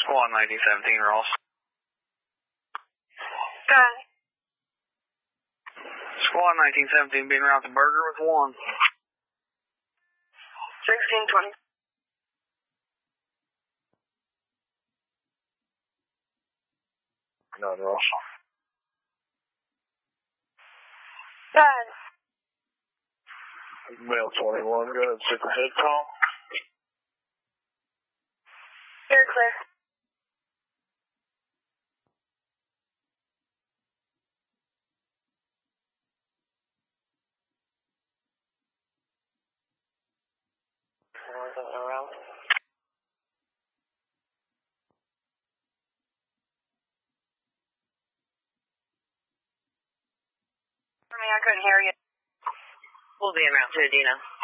Squad 1917, Ross. Got it. Squad 1917 being route to Burger with 1. 1620. None, Ross. Got it. Mail 21, go ahead, stick your head call. You're clear. Around. I couldn't hear you. We'll be en route to Adina.